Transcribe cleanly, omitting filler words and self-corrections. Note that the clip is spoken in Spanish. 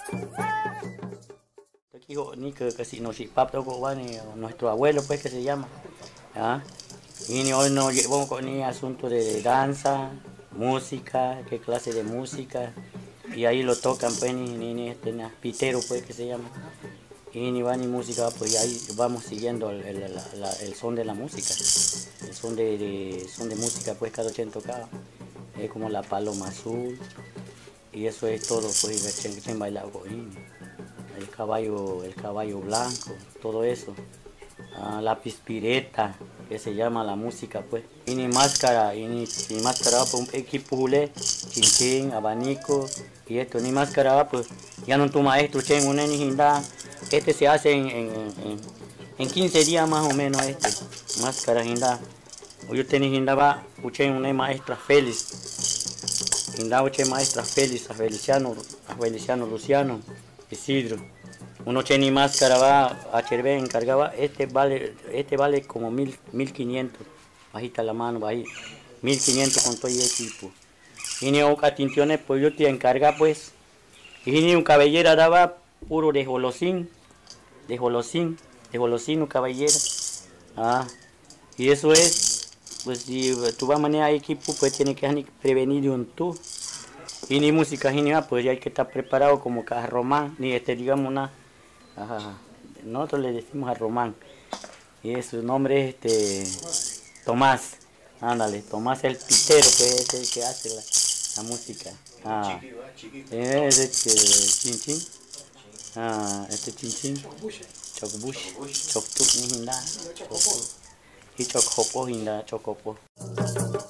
Ni que si no si papá nuestro abuelo pues que se llama, ¿ah? Y hoy nos llevamos con el asunto de danza, música, qué clase de música, y ahí lo tocan pues ni pitero pues que se llama, y ni va ni música pues y ahí vamos siguiendo el son de la música, el son de música pues cada quien tocaba, es como la paloma azul, y eso es todo pues que bailaba con el caballo blanco, todo eso. La pispireta, que se llama la música, pues. Y ni máscara, pues un equipo bulé, chinchín, abanico, y esto, ni máscara, pues, ya no tu maestro, chen, un hinda, este se hace en 15 días más o menos, máscara hinda. Yo tenía hinda va, uchen una maestra Félix, hinda uche maestra Félix, a Feliciano Luciano, Isidro. Uno tiene máscara va a Chervé encargaba, este vale como 1500, bajita la mano, bajita, 1500 con todo el equipo. Y ni un catintiones, pues yo te encarga pues, y ni un cabellera daba puro de jolosín, un cabellera. Y eso es, pues si tú vas a manejar equipo, pues tienes que prevenir de un tú. Y ni música, ni nada, pues ya hay que estar preparado como que a Román, ni digamos una. Ajá. Nosotros le decimos a Román y su nombre es Tomás. Ándale, Tomás el pitero, que es el que hace la música. Es chinchín. Chinchín. Chocbush. Choctuk ni hinda. Y chocjopo hinda, chocopo.